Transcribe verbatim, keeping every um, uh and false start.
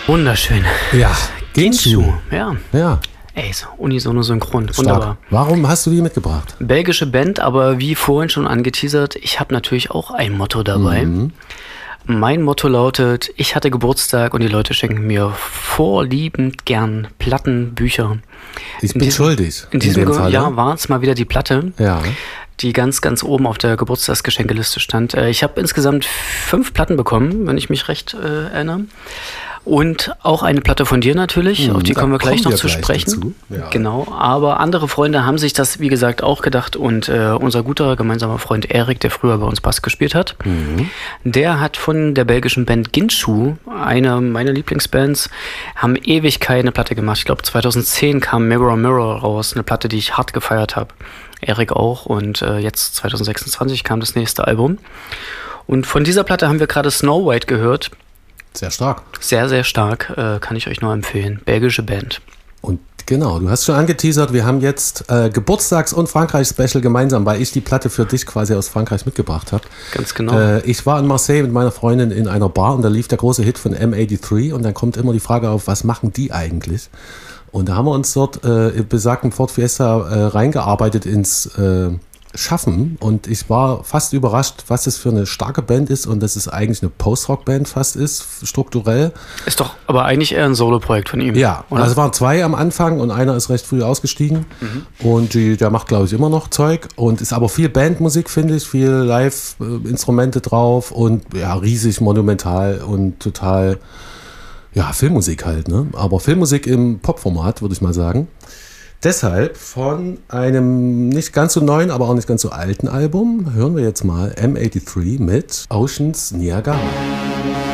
Wunderschön. Ja, Ginsu. Ja. Ja. Ey, so unisono synchron. Stark. Wunderbar. Warum hast du die mitgebracht? Belgische Band, aber wie vorhin schon angeteasert, ich habe natürlich auch ein Motto dabei. Mhm. Mein Motto lautet, ich hatte Geburtstag und die Leute schenken mir vorliebend gern Platten, Bücher. Ich In bin diesem- schuldig. In diesem dem Ge- Fall. Jahr war es mal wieder die Platte, Ja. die ganz, ganz oben auf der Geburtstagsgeschenkeliste stand. Äh, Ich habe insgesamt fünf Platten bekommen, wenn ich mich recht äh, erinnere. Und auch eine Platte von dir natürlich, Mhm, auf die da kommen wir gleich kommen noch wir zu gleich sprechen. dazu. Ja. Genau, aber andere Freunde haben sich das, wie gesagt, auch gedacht. Und äh, unser guter gemeinsamer Freund Erik, der früher bei uns Bass gespielt hat, Mhm. der hat von der belgischen Band Ginsu, eine meiner Lieblingsbands, haben ewig keine Platte gemacht. Ich glaube zweitausendzehn kam Mirror Mirror raus, eine Platte, die ich hart gefeiert habe. Erik auch und äh, jetzt zwanzig sechsundzwanzig kam das nächste Album. Und von dieser Platte haben wir gerade Snow White gehört. Sehr stark. Sehr, sehr stark, äh, kann ich euch nur empfehlen. Belgische Band. Und genau, du hast schon angeteasert, wir haben jetzt äh, Geburtstags- und Frankreich-Special gemeinsam, weil ich die Platte für dich quasi aus Frankreich mitgebracht habe. Ganz genau. Äh, ich war in Marseille mit meiner Freundin in einer Bar und da lief der große Hit von M dreiundachtzig und dann kommt immer die Frage auf, was machen die eigentlich? Und da haben wir uns dort äh, im besagten Ford Fiesta äh, reingearbeitet ins äh, Schaffen und ich war fast überrascht, was das für eine starke Band ist und dass es eigentlich eine Post-Rock-Band fast ist, strukturell. Ist doch aber eigentlich eher ein Solo-Projekt von ihm. Ja, oder? also es waren zwei am Anfang und einer ist recht früh ausgestiegen und die, der macht, glaube ich, immer noch Zeug und ist aber viel Bandmusik, finde ich, viel Live-Instrumente drauf und ja, riesig monumental und total, ja, Filmmusik halt, ne? Aber Filmmusik im Popformat, würde ich mal sagen. Deshalb von einem nicht ganz so neuen, aber auch nicht ganz so alten Album hören wir jetzt mal M dreiundachtzig mit Oceans Niagara.